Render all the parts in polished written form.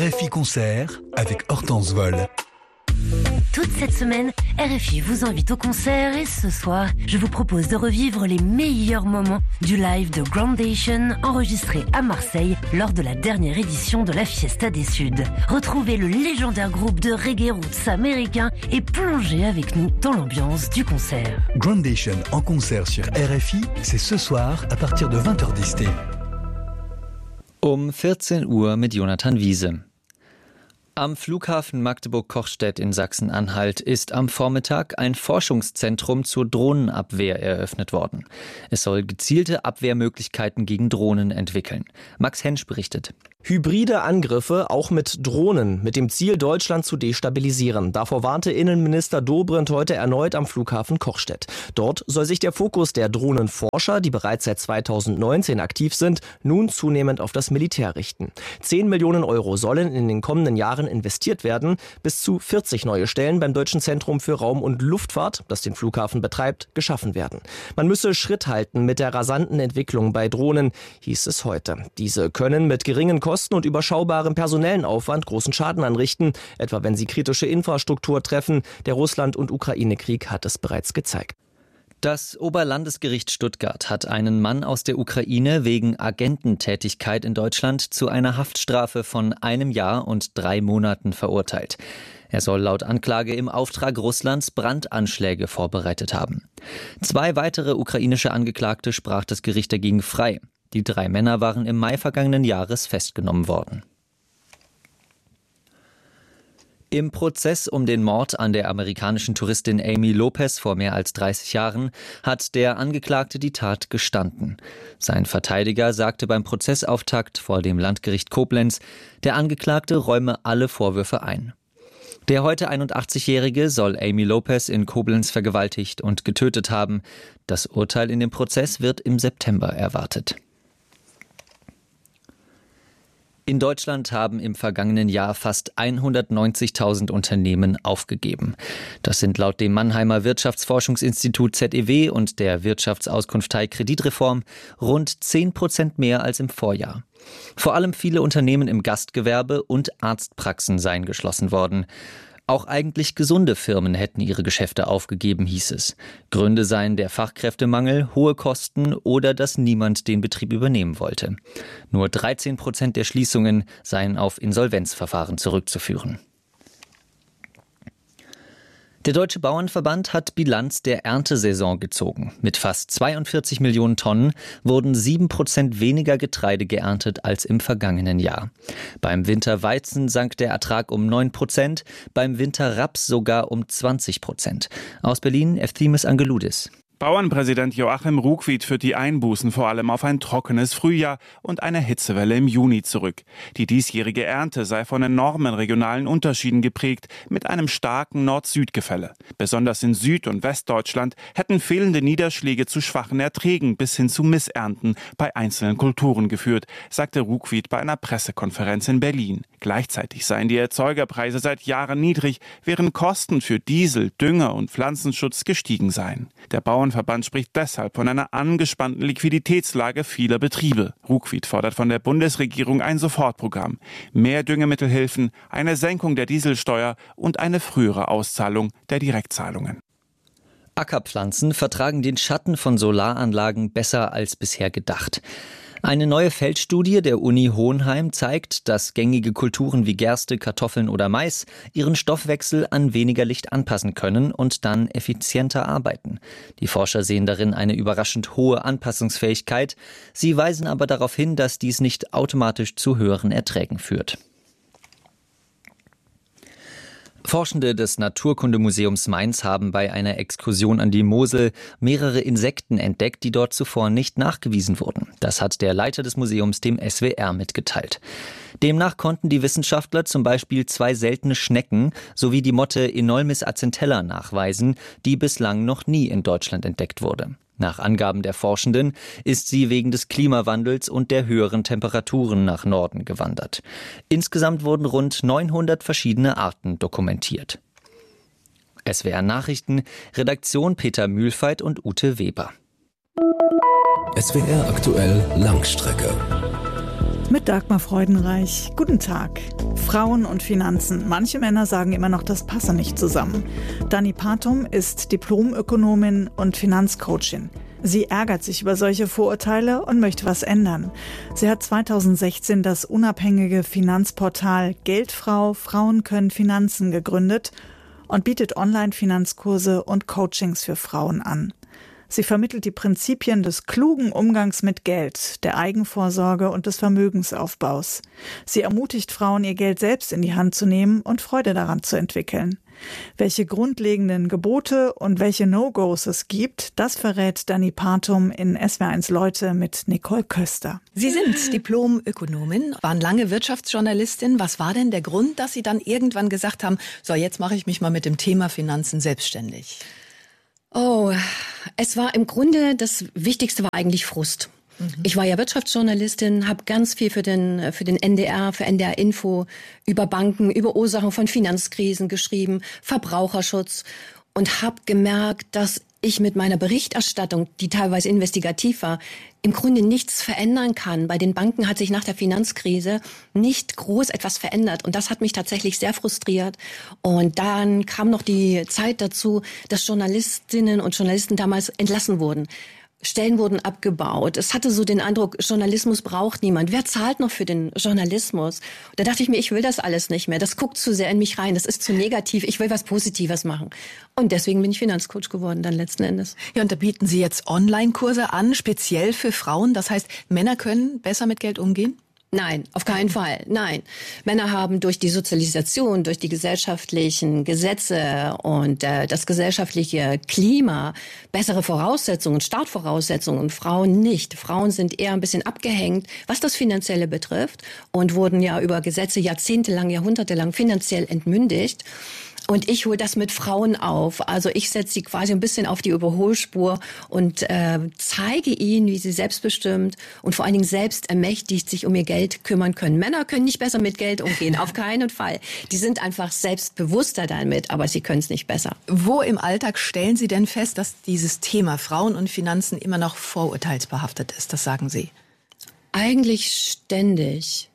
RFI Concert avec Hortense Vol. Toute cette semaine, RFI vous invite au concert et ce soir, je vous propose de revivre les meilleurs moments du live de Groundation enregistré à Marseille lors de la dernière édition de la Fiesta des Suds. Retrouvez le légendaire groupe de reggae roots américain et plongez avec nous dans l'ambiance du concert. Groundation en concert sur RFI, c'est ce soir à partir de 20h10. Um 14 Uhr mit Jonathan Wiese. Am Flughafen Magdeburg-Kochstedt in Sachsen-Anhalt ist am Vormittag ein Forschungszentrum zur Drohnenabwehr eröffnet worden. Es soll gezielte Abwehrmöglichkeiten gegen Drohnen entwickeln. Max Hensch berichtet. Hybride Angriffe auch mit Drohnen, mit dem Ziel, Deutschland zu destabilisieren. Davor warnte Innenminister Dobrindt heute erneut am Flughafen Kochstedt. Dort soll sich der Fokus der Drohnenforscher, die bereits seit 2019 aktiv sind, nun zunehmend auf das Militär richten. 10 Millionen Euro sollen in den kommenden Jahren investiert werden. Bis zu 40 neue Stellen beim Deutschen Zentrum für Raum- und Luftfahrt, das den Flughafen betreibt, geschaffen werden. Man müsse Schritt halten mit der rasanten Entwicklung bei Drohnen, hieß es heute. Diese können mit geringen Kosten und überschaubarem personellen Aufwand großen Schaden anrichten, etwa wenn sie kritische Infrastruktur treffen. Der Russland- und Ukraine-Krieg hat es bereits gezeigt. Das Oberlandesgericht Stuttgart hat einen Mann aus der Ukraine wegen Agententätigkeit in Deutschland zu einer Haftstrafe von 1 Jahr und 3 Monaten verurteilt. Er soll laut Anklage im Auftrag Russlands Brandanschläge vorbereitet haben. 2 weitere ukrainische Angeklagte sprach das Gericht dagegen frei. Die 3 Männer waren im Mai vergangenen Jahres festgenommen worden. Im Prozess um den Mord an der amerikanischen Touristin Amy Lopez vor mehr als 30 Jahren hat der Angeklagte die Tat gestanden. Sein Verteidiger sagte beim Prozessauftakt vor dem Landgericht Koblenz, der Angeklagte räume alle Vorwürfe ein. Der heute 81-Jährige soll Amy Lopez in Koblenz vergewaltigt und getötet haben. Das Urteil in dem Prozess wird im September erwartet. In Deutschland haben im vergangenen Jahr fast 190.000 Unternehmen aufgegeben. Das sind laut dem Mannheimer Wirtschaftsforschungsinstitut ZEW und der Wirtschaftsauskunftei Kreditreform rund 10% mehr als im Vorjahr. Vor allem viele Unternehmen im Gastgewerbe und Arztpraxen seien geschlossen worden. Auch eigentlich gesunde Firmen hätten ihre Geschäfte aufgegeben, hieß es. Gründe seien der Fachkräftemangel, hohe Kosten oder dass niemand den Betrieb übernehmen wollte. Nur 13% der Schließungen seien auf Insolvenzverfahren zurückzuführen. Der Deutsche Bauernverband hat Bilanz der Erntesaison gezogen. Mit fast 42 Millionen Tonnen wurden 7% weniger Getreide geerntet als im vergangenen Jahr. Beim Winterweizen sank der Ertrag um 9%, beim Winterraps sogar um 20%. Aus Berlin, Efthimis Angeloudis. Bauernpräsident Joachim Ruckwied führt die Einbußen vor allem auf ein trockenes Frühjahr und eine Hitzewelle im Juni zurück. Die diesjährige Ernte sei von enormen regionalen Unterschieden geprägt, mit einem starken Nord-Süd-Gefälle. Besonders in Süd- und Westdeutschland hätten fehlende Niederschläge zu schwachen Erträgen bis hin zu Missernten bei einzelnen Kulturen geführt, sagte Ruckwied bei einer Pressekonferenz in Berlin. Gleichzeitig seien die Erzeugerpreise seit Jahren niedrig, während Kosten für Diesel, Dünger und Pflanzenschutz gestiegen seien. Der Bauernverband spricht deshalb von einer angespannten Liquiditätslage vieler Betriebe. Ruckwied fordert von der Bundesregierung ein Sofortprogramm, mehr Düngemittelhilfen, eine Senkung der Dieselsteuer und eine frühere Auszahlung der Direktzahlungen. Ackerpflanzen vertragen den Schatten von Solaranlagen besser als bisher gedacht. Eine neue Feldstudie der Uni Hohenheim zeigt, dass gängige Kulturen wie Gerste, Kartoffeln oder Mais ihren Stoffwechsel an weniger Licht anpassen können und dann effizienter arbeiten. Die Forscher sehen darin eine überraschend hohe Anpassungsfähigkeit. Sie weisen aber darauf hin, dass dies nicht automatisch zu höheren Erträgen führt. Forschende des Naturkundemuseums Mainz haben bei einer Exkursion an die Mosel mehrere Insekten entdeckt, die dort zuvor nicht nachgewiesen wurden. Das hat der Leiter des Museums dem SWR mitgeteilt. Demnach konnten die Wissenschaftler zum Beispiel 2 seltene Schnecken sowie die Motte Enolmis accentella nachweisen, die bislang noch nie in Deutschland entdeckt wurde. Nach Angaben der Forschenden ist sie wegen des Klimawandels und der höheren Temperaturen nach Norden gewandert. Insgesamt wurden rund 900 verschiedene Arten dokumentiert. SWR Nachrichten, Redaktion Peter Mühlfeit und Ute Weber. SWR aktuell Langstrecke. Mit Dagmar Freudenreich. Guten Tag. Frauen und Finanzen. Manche Männer sagen immer noch, das passe nicht zusammen. Dani Partum ist Diplomökonomin und Finanzcoachin. Sie ärgert sich über solche Vorurteile und möchte was ändern. Sie hat 2016 das unabhängige Finanzportal Geldfrau Frauen können Finanzen gegründet und bietet Online-Finanzkurse und Coachings für Frauen an. Sie vermittelt die Prinzipien des klugen Umgangs mit Geld, der Eigenvorsorge und des Vermögensaufbaus. Sie ermutigt Frauen, ihr Geld selbst in die Hand zu nehmen und Freude daran zu entwickeln. Welche grundlegenden Gebote und welche No-Gos es gibt, das verrät Dani Partum in SWR1 Leute mit Nicole Köster. Sie sind Diplomökonomin, waren lange Wirtschaftsjournalistin. Was war denn der Grund, dass Sie dann irgendwann gesagt haben, so jetzt mache ich mich mal mit dem Thema Finanzen selbstständig? Oh, es war im Grunde, das Wichtigste war eigentlich Frust. Ich war ja Wirtschaftsjournalistin, habe ganz viel für den NDR, für NDR Info über Banken, über Ursachen von Finanzkrisen geschrieben, Verbraucherschutz und habe gemerkt, dass ich mit meiner Berichterstattung, die teilweise investigativ war, im Grunde nichts verändern kann. Bei den Banken hat sich nach der Finanzkrise nicht groß etwas verändert. Und das hat mich tatsächlich sehr frustriert. Und dann kam noch die Zeit dazu, dass Journalistinnen und Journalisten damals entlassen wurden. Stellen wurden abgebaut. Es hatte so den Eindruck, Journalismus braucht niemand. Wer zahlt noch für den Journalismus? Da dachte ich mir, ich will das alles nicht mehr. Das guckt zu sehr in mich rein. Das ist zu negativ. Ich will was Positives machen. Und deswegen bin ich Finanzcoach geworden dann letzten Endes. Ja, und da bieten Sie jetzt Online-Kurse an, speziell für Frauen. Das heißt, Männer können besser mit Geld umgehen? Nein, auf keinen Fall. Nein. Männer haben durch die Sozialisation, durch die gesellschaftlichen Gesetze und das gesellschaftliche Klima bessere Voraussetzungen, Startvoraussetzungen. Frauen nicht. Frauen sind eher ein bisschen abgehängt, was das Finanzielle betrifft und wurden ja über Gesetze jahrzehntelang, jahrhundertelang finanziell entmündigt. Und ich hole das mit Frauen auf. Also ich setze sie quasi ein bisschen auf die Überholspur und zeige ihnen, wie sie selbstbestimmt und vor allen Dingen selbst ermächtigt sich um ihr Geld kümmern können. Männer können nicht besser mit Geld umgehen, auf keinen Fall. Die sind einfach selbstbewusster damit, aber sie können es nicht besser. Wo im Alltag stellen Sie denn fest, dass dieses Thema Frauen und Finanzen immer noch vorurteilsbehaftet ist? Das sagen Sie. Eigentlich ständig.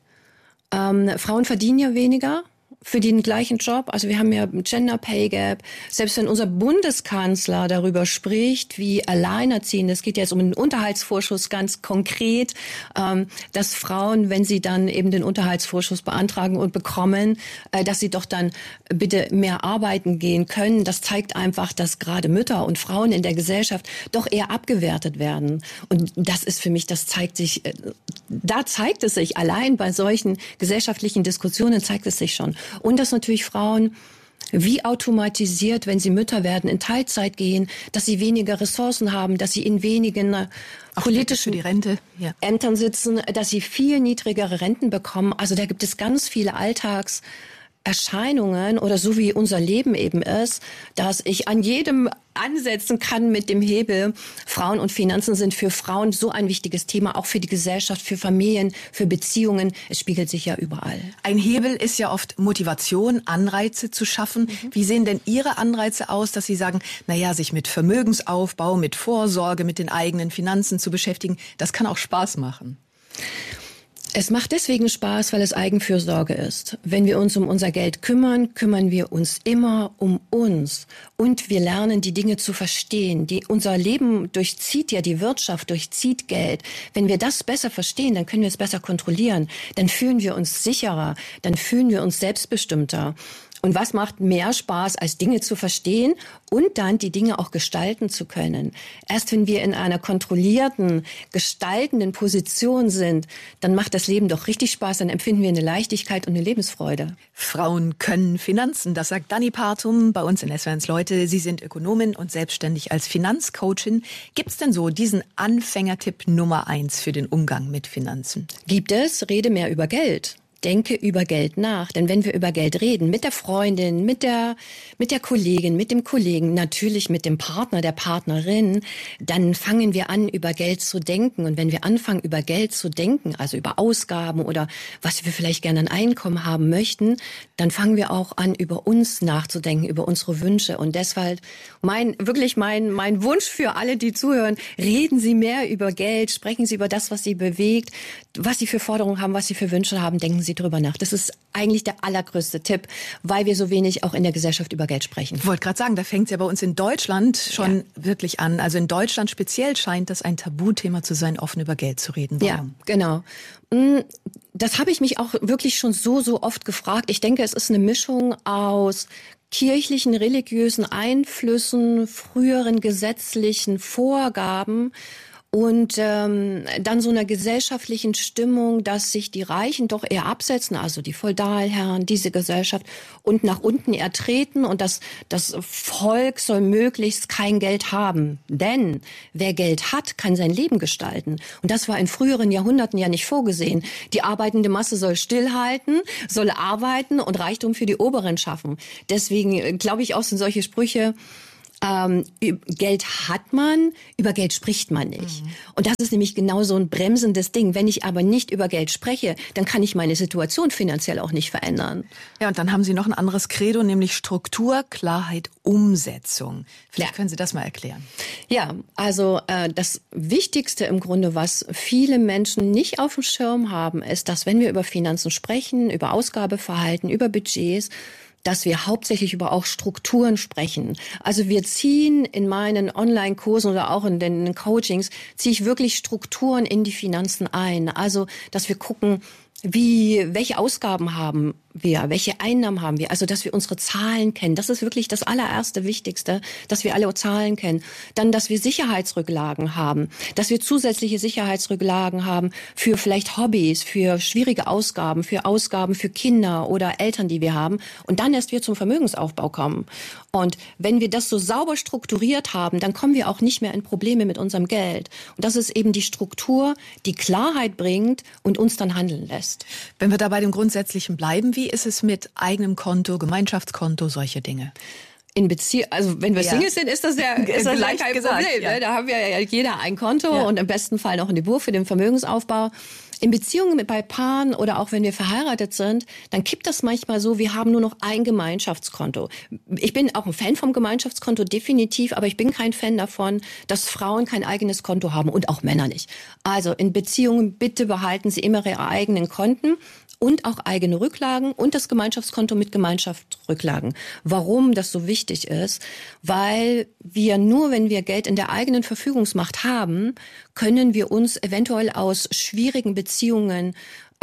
Frauen verdienen ja weniger für den gleichen Job. Also wir haben ja Gender Pay Gap. Selbst wenn unser Bundeskanzler darüber spricht, wie Alleinerziehende, es geht jetzt um den Unterhaltsvorschuss ganz konkret, dass Frauen, wenn sie dann eben den Unterhaltsvorschuss beantragen und bekommen, dass sie doch dann bitte mehr arbeiten gehen können. Das zeigt einfach, dass gerade Mütter und Frauen in der Gesellschaft doch eher abgewertet werden. Und das ist für mich, das zeigt sich, da zeigt es sich, allein bei solchen gesellschaftlichen Diskussionen zeigt es sich schon. Und dass natürlich Frauen wie automatisiert, wenn sie Mütter werden, in Teilzeit gehen, dass sie weniger Ressourcen haben, dass sie in wenigen politischen die Rente. Ja. Ämtern sitzen, dass sie viel niedrigere Renten bekommen. Also da gibt es ganz viele Alltagserscheinungen oder so wie unser Leben eben ist, dass ich an jedem ansetzen kann mit dem Hebel. Frauen und Finanzen sind für Frauen so ein wichtiges Thema, auch für die Gesellschaft, für Familien, für Beziehungen. Es spiegelt sich ja überall. Ein Hebel ist ja oft Motivation, Anreize zu schaffen. Wie sehen denn Ihre Anreize aus, dass Sie sagen, naja, sich mit Vermögensaufbau, mit Vorsorge, mit den eigenen Finanzen zu beschäftigen, das kann auch Spaß machen? Es macht deswegen Spaß, weil es Eigenfürsorge ist. Wenn wir uns um unser Geld kümmern, kümmern wir uns immer um uns. Und wir lernen, die Dinge zu verstehen. Unser Leben durchzieht ja die Wirtschaft, durchzieht Geld. Wenn wir das besser verstehen, dann können wir es besser kontrollieren. Dann fühlen wir uns sicherer, dann fühlen wir uns selbstbestimmter. Und was macht mehr Spaß, als Dinge zu verstehen und dann die Dinge auch gestalten zu können? Erst wenn wir in einer kontrollierten, gestaltenden Position sind, dann macht das Leben doch richtig Spaß, dann empfinden wir eine Leichtigkeit und eine Lebensfreude. Frauen können Finanzen, das sagt Dani Partum bei uns in SWR1 Leute. Sie sind Ökonomin und selbstständig als Finanzcoachin. Gibt's denn so diesen Anfängertipp Nummer 1 für den Umgang mit Finanzen? Gibt es, rede mehr über Geld. denke über Geld nach. Denn wenn wir über Geld reden, mit der Freundin, mit der Kollegin, mit dem Kollegen, natürlich mit dem Partner, der Partnerin, dann fangen wir an, über Geld zu denken. Und wenn wir anfangen, über Geld zu denken, also über Ausgaben oder was wir vielleicht gerne an Einkommen haben möchten, dann fangen wir auch an, über uns nachzudenken, über unsere Wünsche. Und deshalb mein Wunsch für alle, die zuhören, reden Sie mehr über Geld, sprechen Sie über das, was Sie bewegt, was Sie für Forderungen haben, was Sie für Wünsche haben, denken Sie drüber nach. Das ist eigentlich der allergrößte Tipp, weil wir so wenig auch in der Gesellschaft über Geld sprechen. Ich wollte gerade sagen, da fängt es ja bei uns in Deutschland schon wirklich an. Also in Deutschland speziell scheint das ein Tabuthema zu sein, offen über Geld zu reden. Warum? Ja, genau. Das habe ich mich auch wirklich schon so oft gefragt. Ich denke, es ist eine Mischung aus kirchlichen, religiösen Einflüssen, früheren gesetzlichen Vorgaben und dann so einer gesellschaftlichen Stimmung, dass sich die Reichen doch eher absetzen, also die Feudalherren, diese Gesellschaft, und nach unten eher treten und das Volk soll möglichst kein Geld haben. Denn wer Geld hat, kann sein Leben gestalten. Und das war in früheren Jahrhunderten ja nicht vorgesehen. Die arbeitende Masse soll stillhalten, soll arbeiten und Reichtum für die Oberen schaffen. Deswegen glaube ich auch, sind solche Sprüche, Geld hat man, über Geld spricht man nicht. Und das ist nämlich genau so ein bremsendes Ding. Wenn ich aber nicht über Geld spreche, dann kann ich meine Situation finanziell auch nicht verändern. Ja, und dann haben Sie noch ein anderes Credo, nämlich Struktur, Klarheit, Umsetzung. Vielleicht können Sie das mal erklären. Ja, also das Wichtigste im Grunde, was viele Menschen nicht auf dem Schirm haben, ist, dass wenn wir über Finanzen sprechen, über Ausgabeverhalten, über Budgets, dass wir hauptsächlich über auch Strukturen sprechen. Also wir ziehen in meinen Online-Kursen oder auch in den Coachings, ziehe ich wirklich Strukturen in die Finanzen ein. Also, dass wir gucken, welche Ausgaben haben wir, welche Einnahmen haben wir, also dass wir unsere Zahlen kennen. Das ist wirklich das allererste Wichtigste, dass wir alle Zahlen kennen. Dann, dass wir Sicherheitsrücklagen haben, dass wir zusätzliche Sicherheitsrücklagen haben für vielleicht Hobbys, für schwierige Ausgaben für Kinder oder Eltern, die wir haben. Und dann erst wir zum Vermögensaufbau kommen. Und wenn wir das so sauber strukturiert haben, dann kommen wir auch nicht mehr in Probleme mit unserem Geld. Und das ist eben die Struktur, die Klarheit bringt und uns dann handeln lässt. Wenn wir da bei dem Grundsätzlichen bleiben, wie ist es mit eigenem Konto, Gemeinschaftskonto, solche Dinge? Also wenn wir Singles sind, ist das ja kein Problem. Ja. Da haben wir ja jeder ein Konto und im besten Fall noch eine Buch für den Vermögensaufbau. In Beziehungen bei Paaren oder auch wenn wir verheiratet sind, dann kippt das manchmal so, wir haben nur noch ein Gemeinschaftskonto. Ich bin auch ein Fan vom Gemeinschaftskonto, definitiv, aber ich bin kein Fan davon, dass Frauen kein eigenes Konto haben und auch Männer nicht. Also in Beziehungen bitte behalten Sie immer Ihre eigenen Konten und auch eigene Rücklagen und das Gemeinschaftskonto mit Gemeinschaftsrücklagen. Warum das so wichtig ist? Weil wir nur, wenn wir Geld in der eigenen Verfügungsmacht haben, können wir uns eventuell aus schwierigen Beziehungen,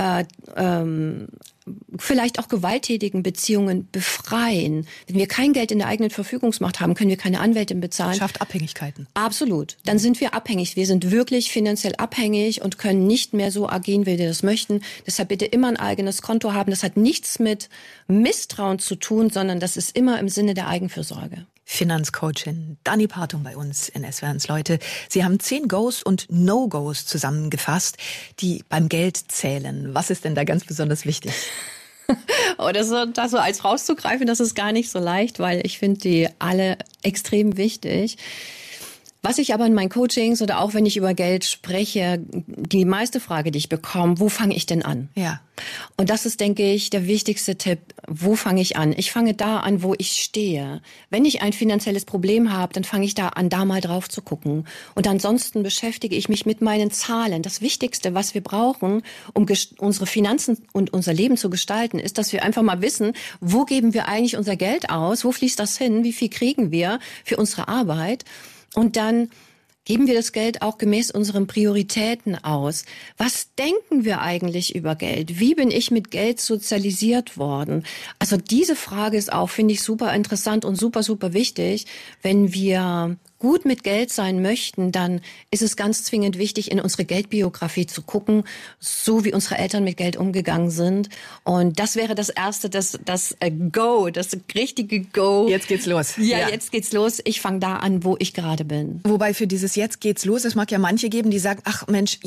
vielleicht auch gewalttätigen Beziehungen befreien. Wenn wir kein Geld in der eigenen Verfügungsmacht haben, können wir keine Anwältin bezahlen. Das schafft Abhängigkeiten. Absolut. Dann sind wir abhängig. Wir sind wirklich finanziell abhängig und können nicht mehr so agieren, wie wir das möchten. Deshalb bitte immer ein eigenes Konto haben. Das hat nichts mit Misstrauen zu tun, sondern das ist immer im Sinne der Eigenfürsorge. Finanzcoachin Dani Partum bei uns in SWR1 Leute. Sie haben 10 Goes und No-Gos zusammengefasst, die beim Geld zählen. Was ist denn da ganz besonders wichtig? Das so als rauszugreifen, das ist gar nicht so leicht, weil ich finde die alle extrem wichtig. Was ich aber in meinen Coachings oder auch wenn ich über Geld spreche, die meiste Frage, die ich bekomme, wo fange ich denn an? Ja. Und das ist, denke ich, der wichtigste Tipp. Wo fange ich an? Ich fange da an, wo ich stehe. Wenn ich ein finanzielles Problem habe, dann fange ich da an, da mal drauf zu gucken. Und ansonsten beschäftige ich mich mit meinen Zahlen. Das Wichtigste, was wir brauchen, um unsere Finanzen und unser Leben zu gestalten, ist, dass wir einfach mal wissen, wo geben wir eigentlich unser Geld aus? Wo fließt das hin? Wie viel kriegen wir für unsere Arbeit? Und dann geben wir das Geld auch gemäß unseren Prioritäten aus. Was denken wir eigentlich über Geld? Wie bin ich mit Geld sozialisiert worden? Also diese Frage ist auch, finde ich, super interessant und super, super wichtig. Wenn wir gut mit Geld sein möchten, dann ist es ganz zwingend wichtig, in unsere Geldbiografie zu gucken, so wie unsere Eltern mit Geld umgegangen sind. Und das wäre das Erste, das Go, das richtige Go. Jetzt geht's los. Ja, jetzt geht's los. Ich fange da an, wo ich gerade bin. Wobei für dieses Jetzt geht's los, es mag ja manche geben, die sagen, ach Mensch, jetzt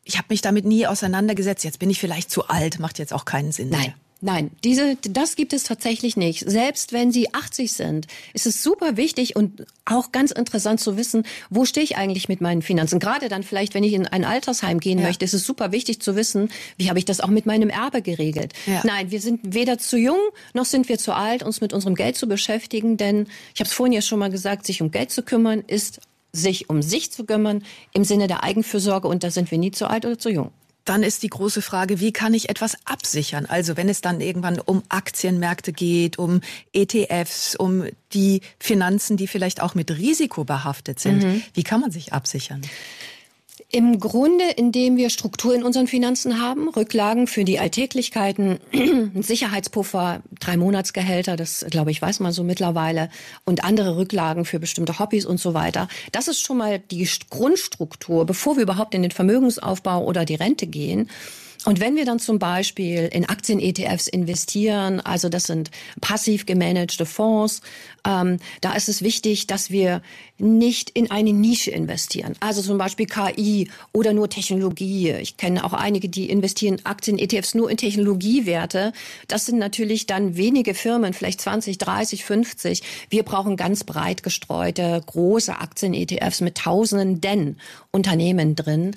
ich habe mich damit nie auseinandergesetzt. Jetzt bin ich vielleicht zu alt, macht jetzt auch keinen Sinn mehr. Nein, das gibt es tatsächlich nicht. Selbst wenn Sie 80 sind, ist es super wichtig und auch ganz interessant zu wissen, wo stehe ich eigentlich mit meinen Finanzen. Gerade dann vielleicht, wenn ich in ein Altersheim gehen möchte, ist es super wichtig zu wissen, wie habe ich das auch mit meinem Erbe geregelt. Ja. Nein, wir sind weder zu jung, noch sind wir zu alt, uns mit unserem Geld zu beschäftigen. Denn, ich habe es vorhin ja schon mal gesagt, sich um Geld zu kümmern, ist sich um sich zu kümmern im Sinne der Eigenfürsorge. Und da sind wir nie zu alt oder zu jung. Dann ist die große Frage, wie kann ich etwas absichern? Also wenn es dann irgendwann um Aktienmärkte geht, um ETFs, um die Finanzen, die vielleicht auch mit Risiko behaftet sind. Wie kann man sich absichern? Im Grunde, indem wir Struktur in unseren Finanzen haben, Rücklagen für die Alltäglichkeiten, ein Sicherheitspuffer, 3 Monatsgehälter, das glaube ich weiß man so mittlerweile, und andere Rücklagen für bestimmte Hobbys und so weiter. Das ist schon mal die Grundstruktur, bevor wir überhaupt in den Vermögensaufbau oder die Rente gehen. Und wenn wir dann zum Beispiel in Aktien-ETFs investieren, also das sind passiv gemanagte Fonds, da ist es wichtig, dass wir nicht in eine Nische investieren. Also zum Beispiel KI oder nur Technologie. Ich kenne auch einige, die investieren Aktien-ETFs nur in Technologiewerte. Das sind natürlich dann wenige Firmen, vielleicht 20, 30, 50. Wir brauchen ganz breit gestreute, große Aktien-ETFs mit tausenden Unternehmen drin.